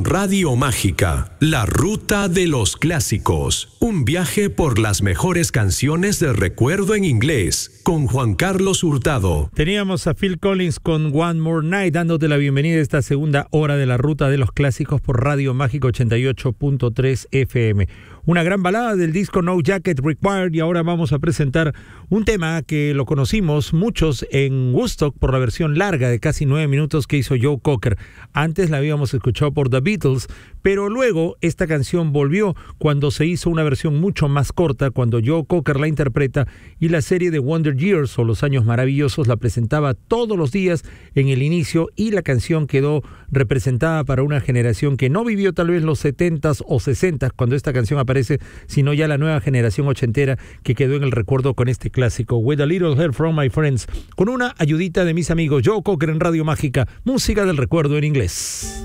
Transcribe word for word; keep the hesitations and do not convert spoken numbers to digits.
Radio Mágica, la ruta de los clásicos. Un viaje por las mejores canciones de recuerdo en inglés, con Juan Carlos Hurtado. Teníamos a Phil Collins con One More Night, dándote la bienvenida a esta segunda hora de la ruta de los clásicos por Radio Mágica ochenta y ocho punto tres F M. Una gran balada del disco No Jacket Required, y ahora vamos a presentar un tema que lo conocimos muchos en Woodstock por la versión larga de casi nueve minutos que hizo Joe Cocker. Antes la habíamos escuchado por The Beatles, pero luego esta canción volvió cuando se hizo una versión mucho más corta, cuando Joe Cocker la interpreta, y la serie de Wonder Years o Los Años Maravillosos la presentaba todos los días en el inicio, y la canción quedó representada para una generación que no vivió tal vez los setentas o sesentas cuando esta canción aparece, sino ya la nueva generación ochentera que quedó en el recuerdo con este clásico, With a Little Help from My Friends, con una ayudita de mis amigos. Joe Cocker en Radio Mágica, música del recuerdo en inglés.